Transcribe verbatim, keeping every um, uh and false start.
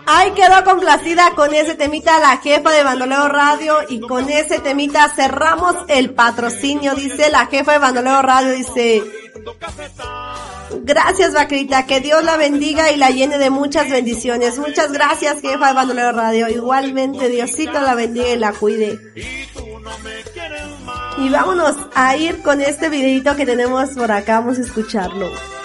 Ahí quedó complacida con ese temita la jefa de Bandolero Radio y con ese temita cerramos el patrocinio, dice la jefa de Bandolero Radio, dice... Gracias, Vaquerita, que Dios la bendiga y la llene de muchas bendiciones. Muchas gracias, jefa de Bandolero Radio. Igualmente, Diosito la bendiga y la cuide. Y vámonos a ir con este videito que tenemos por acá, vamos a escucharlo.